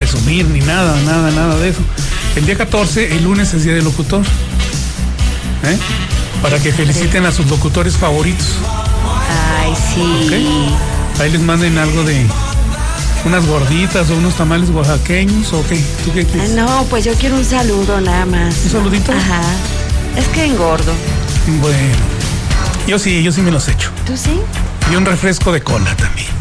presumir ni nada de eso. El día 14, el lunes, es día del locutor. Para que feliciten a sus locutores favoritos. Ay, sí. ¿Okay? Ahí les manden algo de unas gorditas o unos tamales oaxaqueños. ¿O qué? ¿Tú qué quieres? No, pues yo quiero un saludo nada más. ¿Un saludito? Ajá. Es que engordo. Bueno, yo sí me los echo. ¿Tú sí? Y un refresco de cola también.